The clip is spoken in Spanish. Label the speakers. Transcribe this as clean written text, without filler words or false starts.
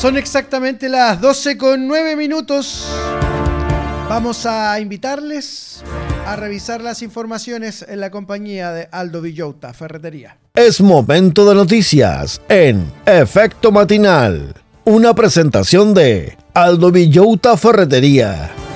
Speaker 1: Son exactamente las 12:09. Vamos a invitarles a revisar las informaciones en la compañía de Aldo Villota Ferretería.
Speaker 2: Es momento de noticias en Efecto Matinal. Una presentación de Aldo Villota Ferretería.